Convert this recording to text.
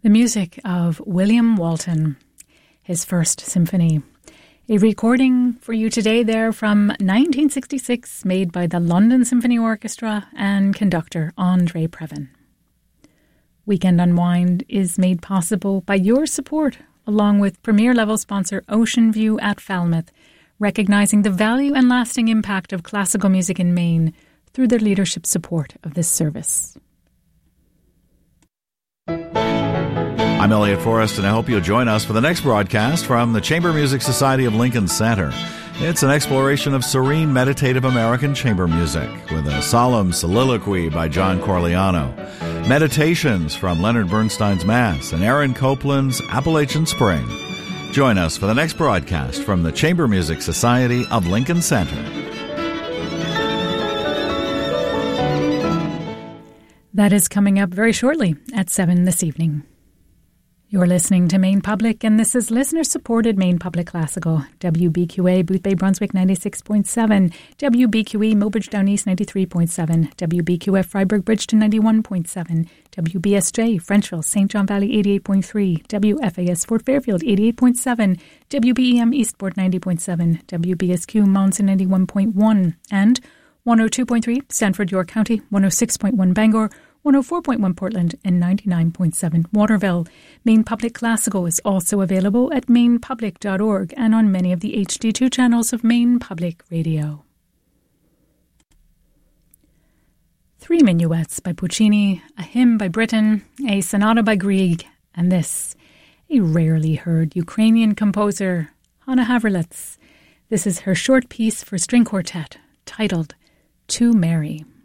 The music of William Walton, his first symphony. A recording for you today there from 1966 made by the London Symphony Orchestra and conductor Andre Previn. Weekend Unwind is made possible by your support, along with premier level sponsor Ocean View at Falmouth, recognising the value and lasting impact of classical music in Maine through their leadership support of this service. I'm Elliot Forrest, and I hope you'll join us for the next broadcast from the Chamber Music Society of Lincoln Center. It's an exploration of serene, meditative American chamber music with a solemn soliloquy by John Corigliano, meditations from Leonard Bernstein's Mass, and Aaron Copland's Appalachian Spring. Join us for the next broadcast from the Chamber Music Society of Lincoln Center. That is coming up very shortly at 7 this evening. You're listening to Maine Public, and this is listener-supported Maine Public Classical. WBQA, Booth Bay, Brunswick, 96.7. WBQE, Millbridge Down East, 93.7. WBQF, Freiburg, Bridgeton, 91.7. WBSJ, Frenchville, St. John Valley, 88.3. WFAS, Fort Fairfield, 88.7. WBEM, Eastport, 90.7. WBSQ, Monson, 91.1. And 102.3, Sanford, York County, 106.1, Bangor, 104.1 Portland, and 99.7 Waterville. Maine Public Classical is also available at mainepublic.org and on many of the HD2 channels of Maine Public Radio. Three minuets by Puccini, a hymn by Britten, a sonata by Grieg, and this, a rarely heard Ukrainian composer, Hanna Haverlitz. This is her short piece for string quartet, titled To Mary.